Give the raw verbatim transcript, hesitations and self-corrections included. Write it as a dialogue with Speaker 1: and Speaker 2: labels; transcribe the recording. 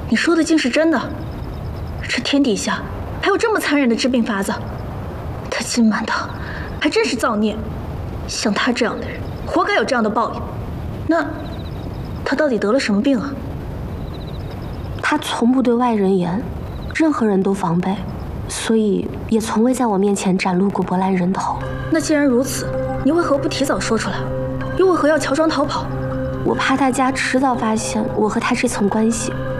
Speaker 1: 你说的竟是真的？这天底下还有这么残忍的治病法子？他金满堂还真是造孽，像他这样的人，活该有这样的报应。那他到底得了什么病啊？
Speaker 2: 他从不对外人言，任何人都防备，所以也从未在我面前展露过波澜人头。
Speaker 1: 那既然如此，你为何不提早说出来？又为何要乔装逃跑？
Speaker 2: 我怕大家迟早发现我和他这层关系，